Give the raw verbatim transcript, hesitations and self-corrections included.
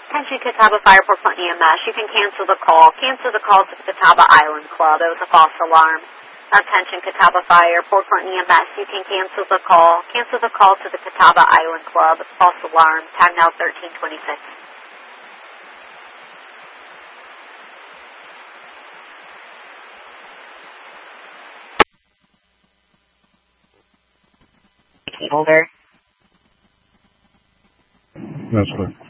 Attention Catawba Fire, Port Clinton E M S. You can cancel the call. Cancel the call to the Catawba Island Club. It was a false alarm. Attention Catawba Fire, Port Clinton E M S. You can cancel the call. Cancel the call to the Catawba Island Club. False alarm. Time now thirteen twenty-six. Holder. That's good.